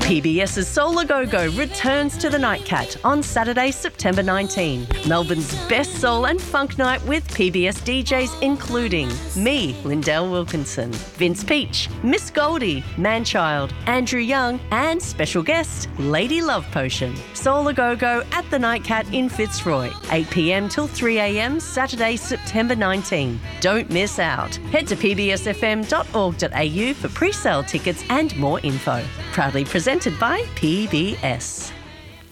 PBS's Soul A Go-Go returns to the Nightcat on Saturday, September 19. Melbourne's best soul and funk night with PBS DJs including me, Lindell Wilkinson, Vince Peach, Miss Goldie, Manchild, Andrew Young and special guest, Lady Love Potion. Soul A Go-Go at the Nightcat in Fitzroy, 8 p.m. till 3 a.m. Saturday, September 19. Don't miss out. Head to pbsfm.org.au for pre-sale tickets and more info. Proudly presented by PBS.